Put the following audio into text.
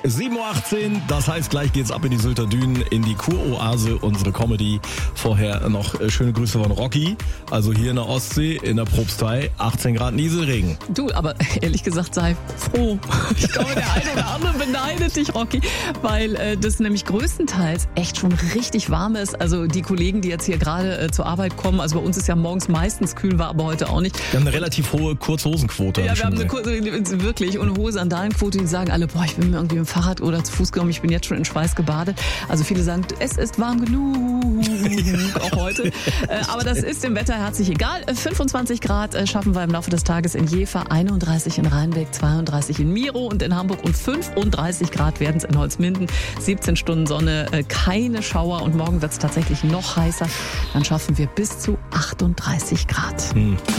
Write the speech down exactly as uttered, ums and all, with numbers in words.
sieben Uhr achtzehn, das heißt, gleich geht's ab in die Sylter Dünen, in die Kuroase, unsere Comedy. Vorher noch schöne Grüße von Rocky, also hier in der Ostsee, in der Propstei, achtzehn Grad Nieselregen. Du, aber ehrlich gesagt, sei froh. Ich glaube, der eine oder andere beneidet dich, Rocky, weil äh, das nämlich größtenteils echt schon richtig warm ist. Also die Kollegen, die jetzt hier gerade äh, zur Arbeit kommen, also bei uns ist ja morgens meistens kühl, war aber heute auch nicht. Wir haben eine relativ hohe Kurzhosenquote. Ja, wir haben eine kurze, wirklich, und hohe Sandalenquote. Die sagen alle, boah, ich bin mir irgendwie mit dem Fahrrad oder zu Fuß gekommen, ich bin jetzt schon in Schweiß gebadet. Also viele sagen, es ist warm genug, auch heute. Äh, aber das ist dem Wetter herzlich egal. fünfundzwanzig Grad äh, schaffen wir im Laufe des Tages in Jever, einunddreißig in Rheinbeck, zweiunddreißig in Miro und in Hamburg und fünfunddreißig Grad werden es in Holzminden. siebzehn Stunden Sonne, äh, keine Schauer und morgen wird es tatsächlich noch heißer. Dann schaffen wir bis zu achtunddreißig Grad. Hm.